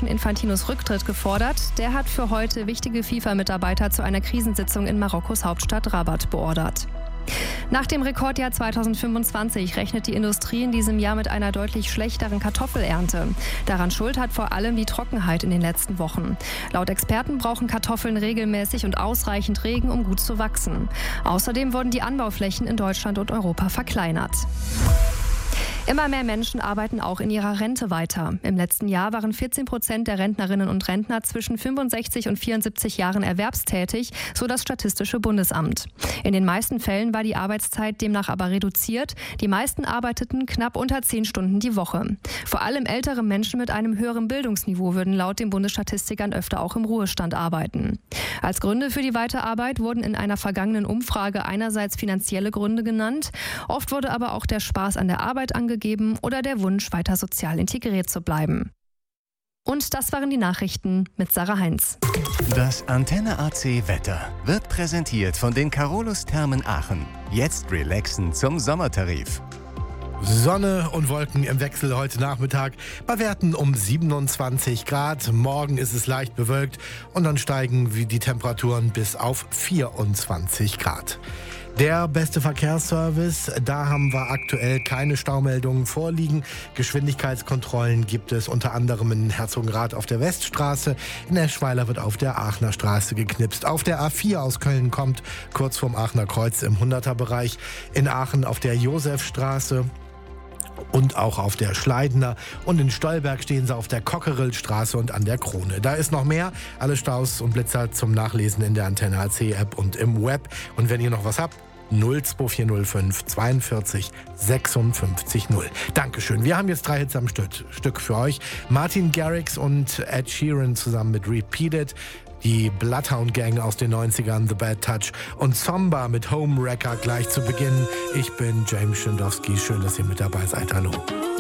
inzwischen Infantinos Rücktritt gefordert. Der hat für heute wichtige FIFA-Mitarbeiter zu einer Krisensitzung in Marokkos Hauptstadt Rabat beordert. Nach dem Rekordjahr 2025 rechnet die Industrie in diesem Jahr mit einer deutlich schlechteren Kartoffelernte. Daran Schuld hat vor allem die Trockenheit in den letzten Wochen. Laut Experten brauchen Kartoffeln regelmäßig und ausreichend Regen, um gut zu wachsen. Außerdem wurden die Anbauflächen in Deutschland und Europa verkleinert. Immer mehr Menschen arbeiten auch in ihrer Rente weiter. Im letzten Jahr waren 14% der Rentnerinnen und Rentner zwischen 65 und 74 Jahren erwerbstätig, so das Statistische Bundesamt. In den meisten Fällen war die Arbeitszeit demnach aber reduziert. Die meisten arbeiteten knapp unter 10 Stunden die Woche. Vor allem ältere Menschen mit einem höheren Bildungsniveau würden laut den Bundesstatistikern öfter auch im Ruhestand arbeiten. Als Gründe für die Weiterarbeit wurden in einer vergangenen Umfrage einerseits finanzielle Gründe genannt. Oft wurde aber auch der Spaß an der Arbeit angegeben oder der Wunsch, weiter sozial integriert zu bleiben. Und das waren die Nachrichten mit Sarah Heinz. Das Antenne AC Wetter wird präsentiert von den Carolus Thermen Aachen. Jetzt relaxen zum Sommertarif. Sonne und Wolken im Wechsel heute Nachmittag bei Werten um 27 Grad. Morgen ist es leicht bewölkt und dann steigen die Temperaturen bis auf 24 Grad. Der beste Verkehrsservice, da haben wir aktuell keine Staumeldungen vorliegen. Geschwindigkeitskontrollen gibt es unter anderem in Herzogenrath auf der Weststraße. In Eschweiler wird auf der Aachener Straße geknipst. Auf der A4 aus Köln kommt kurz vorm Aachener Kreuz im 100er-Bereich. In Aachen auf der Josefstraße und auch auf der Schleidener. Und in Stolberg stehen sie auf der Cockerillstraße und an der Krone. Da ist noch mehr. Alle Staus und Blitzer zum Nachlesen in der Antenne AC App und im Web. Und wenn ihr noch was habt, 02405 42 56 0. Dankeschön. Wir haben jetzt 3 Hits am Stück für euch. Martin Garrix und Ed Sheeran zusammen mit Repeated. Die Bloodhound Gang aus den 90ern, The Bad Touch und Zomba mit Homewrecker gleich zu Beginn. Ich bin James Schindowski. Schön, dass ihr mit dabei seid. Hallo.